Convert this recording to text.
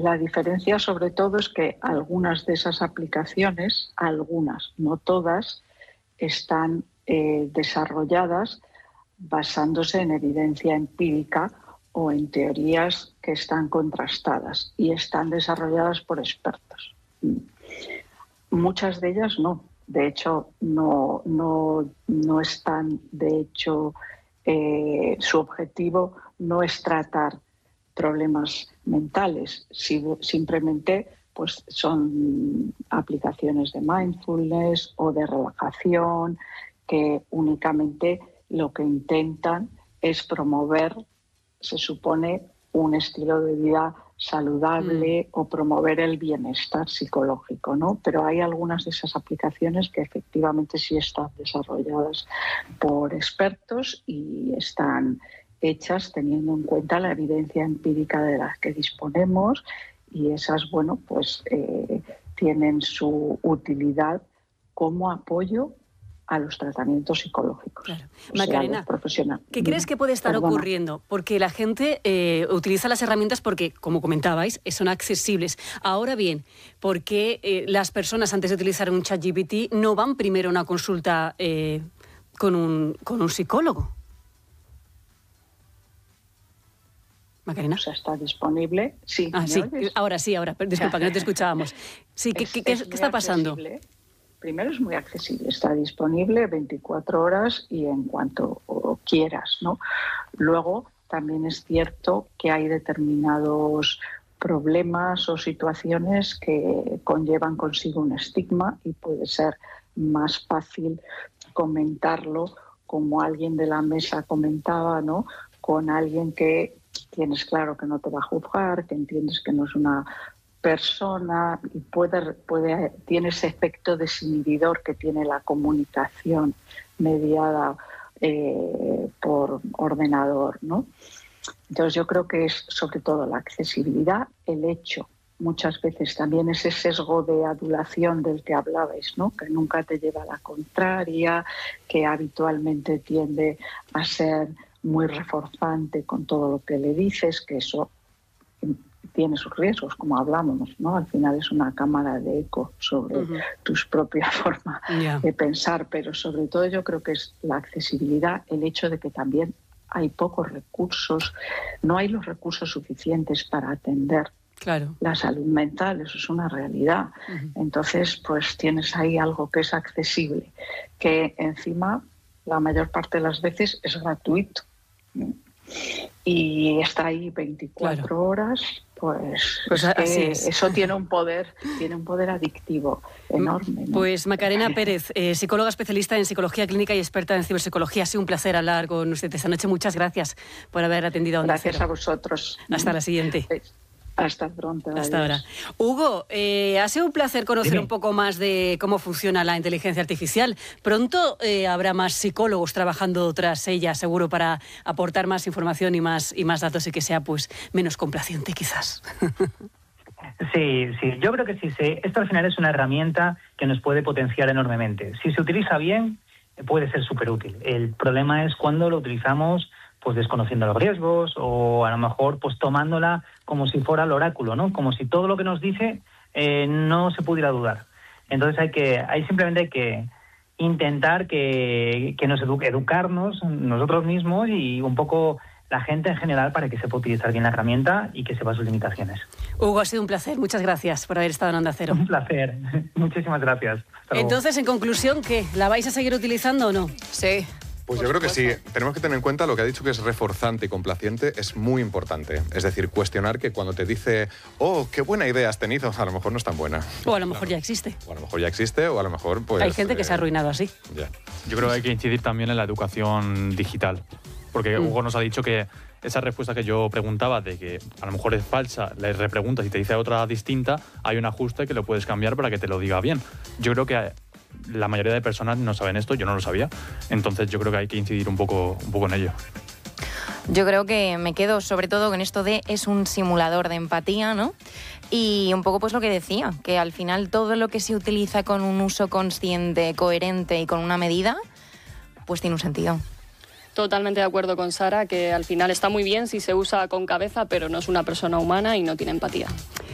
La diferencia sobre todo es que algunas de esas aplicaciones, algunas, no todas, están desarrolladas basándose en evidencia empírica o en teorías que están contrastadas y están desarrolladas por expertos. Muchas de ellas no. De hecho, no están, su objetivo no es tratar problemas mentales, simplemente pues son aplicaciones de mindfulness o de relajación que únicamente lo que intentan es promover, se supone, un estilo de vida saludable o promover el bienestar psicológico, ¿no? Pero hay algunas de esas aplicaciones que efectivamente sí están desarrolladas por expertos y están hechas teniendo en cuenta la evidencia empírica de la que disponemos, y esas, bueno, pues tienen su utilidad como apoyo a los tratamientos psicológicos. Claro. Macarena, ¿qué crees que puede estar Perdona. ocurriendo? Porque la gente utiliza las herramientas porque, como comentabais, son accesibles. Ahora bien, ¿por qué las personas antes de utilizar un ChatGPT no van primero a una consulta con un psicólogo? Macarena. O sea, está disponible. Sí, sí. ¿oyes? Ahora sí, disculpa, que no te escuchábamos. Sí, ¿qué está pasando? Accesible. Primero, es muy accesible, está disponible 24 horas y en cuanto quieras, ¿no? Luego, también es cierto que hay determinados problemas o situaciones que conllevan consigo un estigma y puede ser más fácil comentarlo, como alguien de la mesa comentaba, ¿no? Con alguien que tienes claro que no te va a juzgar, que entiendes que no es una persona y tiene ese efecto desinhibidor que tiene la comunicación mediada por ordenador, ¿no? Entonces yo creo que es sobre todo la accesibilidad, el hecho, muchas veces también ese sesgo de adulación del que hablabais, ¿no? Que nunca te lleva a la contraria, que habitualmente tiende a ser muy reforzante con todo lo que le dices, que eso tiene sus riesgos, como hablábamos, ¿no? Al final es una cámara de eco sobre tu propia forma de pensar, pero sobre todo yo creo que es la accesibilidad, el hecho de que también hay pocos recursos, no hay los recursos suficientes para atender la salud mental, eso es una realidad. Entonces, pues tienes ahí algo que es accesible, que encima la mayor parte de las veces es gratuito, ¿no? Y está ahí 24 horas, pues así es. Eso tiene un poder adictivo enorme, ¿no? Pues Macarena Pérez, psicóloga especialista en psicología clínica y experta en ciberpsicología. Ha sido un placer hablar con usted esta noche. Muchas gracias por haber atendido a Onda Cero. Gracias a vosotros. Hasta la siguiente. Hasta pronto. Hasta ahora. Hugo, ha sido un placer conocer un poco más de cómo funciona la inteligencia artificial. Pronto habrá más psicólogos trabajando tras ella, seguro, para aportar más información y más datos y que sea pues menos complaciente, quizás. Sí, yo creo que sí. Esto al final es una herramienta que nos puede potenciar enormemente. Si se utiliza bien, puede ser súper útil. El problema es cuando lo utilizamos pues desconociendo los riesgos o a lo mejor pues tomándola como si fuera el oráculo, ¿no? Como si todo lo que nos dice no se pudiera dudar. Entonces simplemente hay que intentar que nos educarnos nosotros mismos y un poco la gente en general para que sepa utilizar bien la herramienta y que sepa sus limitaciones. Hugo, ha sido un placer. Muchas gracias por haber estado en Onda Cero. Un placer. Muchísimas gracias. Entonces, en conclusión, ¿qué? ¿La vais a seguir utilizando o no? Sí. Pues yo creo que sí. Tenemos que tener en cuenta lo que ha dicho, que es reforzante y complaciente, es muy importante. Es decir, cuestionar que cuando te dice, oh, qué buena idea has tenido, a lo mejor no es tan buena. O a lo mejor ya existe. O a lo mejor ya existe, o a lo mejor pues... Hay gente que se ha arruinado así. Ya. Yo creo que hay que incidir también en la educación digital. Porque Hugo nos ha dicho que esa respuesta que yo preguntaba de que a lo mejor es falsa, le repreguntas y te dice otra distinta, hay un ajuste que lo puedes cambiar para que te lo diga bien. Yo creo que la mayoría de personas no saben esto, yo no lo sabía, entonces yo creo que hay que incidir un poco en ello. Yo creo que me quedo sobre todo con esto de es un simulador de empatía, ¿no? Y un poco pues lo que decía, que al final todo lo que se utiliza con un uso consciente, coherente y con una medida, pues tiene un sentido. Totalmente de acuerdo con Sara, que al final está muy bien si se usa con cabeza, pero no es una persona humana y no tiene empatía.